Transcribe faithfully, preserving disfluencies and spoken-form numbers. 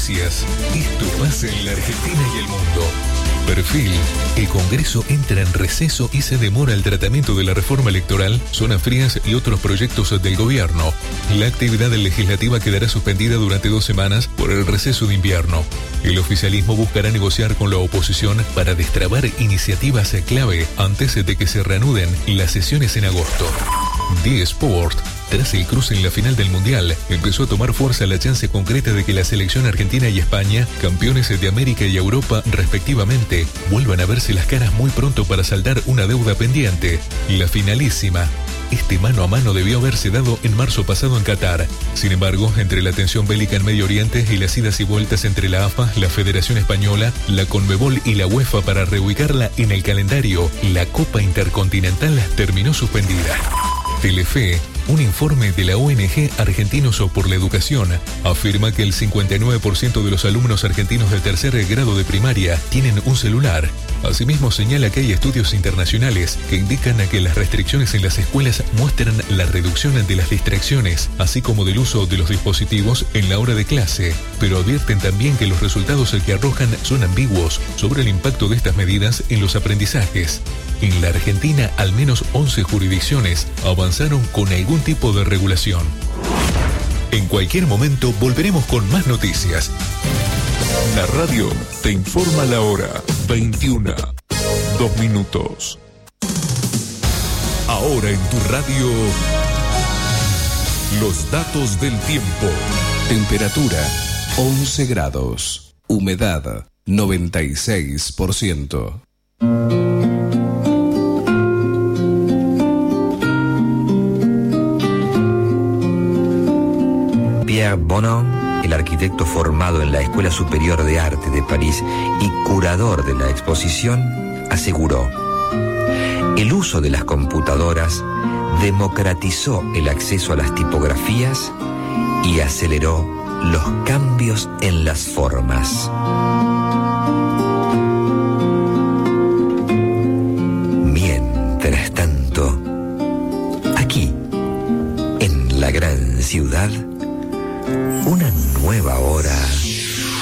noticias. Esto pasa en la Argentina y el mundo. Perfil. El Congreso entra en receso y se demora el tratamiento de la reforma electoral, zonas frías y otros proyectos del gobierno. La actividad legislativa quedará suspendida durante dos semanas por el receso de invierno. El oficialismo buscará negociar con la oposición para destrabar iniciativas clave antes de que se reanuden las sesiones en agosto. The Sport. Tras el cruce en la final del Mundial, empezó a tomar fuerza la chance concreta de que la selección argentina y España, campeones de América y Europa respectivamente, vuelvan a verse las caras muy pronto para saldar una deuda pendiente, la finalísima. Este mano a mano debió haberse dado en marzo pasado en Qatar. Sin embargo, entre la tensión bélica en Medio Oriente y las idas y vueltas entre la A F A, la Federación Española, la Conmebol y la UEFA para reubicarla en el calendario, la Copa Intercontinental terminó suspendida. Telefe. Un informe de la O N G Argentinos por la Educación afirma que el cincuenta y nueve por ciento de los alumnos argentinos de tercer grado de primaria tienen un celular. Asimismo, señala que hay estudios internacionales que indican que las restricciones en las escuelas muestran la reducción de las distracciones, así como del uso de los dispositivos en la hora de clase, pero advierten también que los resultados que arrojan son ambiguos sobre el impacto de estas medidas en los aprendizajes. En la Argentina, al menos once jurisdicciones avanzaron con algún tipo de regulación. En cualquier momento volveremos con más noticias. La radio te informa la hora. veintiuna, dos minutos. Ahora en tu radio, los datos del tiempo. Temperatura once grados. Humedad noventa y seis por ciento. Pierre Bonon, el arquitecto formado en la Escuela Superior de Arte de París y curador de la exposición, aseguró: el uso de las computadoras democratizó el acceso a las tipografías y aceleró los cambios en las formas. Mientras tanto, aquí, en la gran ciudad, una nueva hora